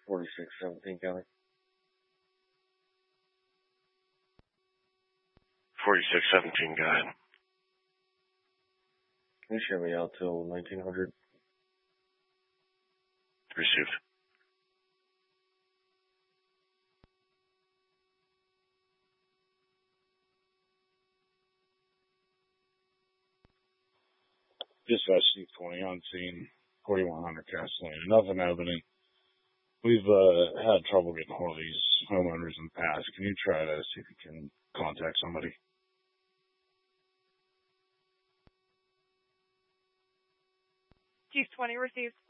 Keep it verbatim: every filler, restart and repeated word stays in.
forty-six seventeen County. forty-six seventeen, go ahead. Can you share me out till nineteen hundred? Received. Dispatch C twenty on scene, forty-one hundred Castellana. Nothing evident. We've uh, had trouble getting hold of these homeowners in the past. Can you try to see if you can contact somebody? Chief twenty received.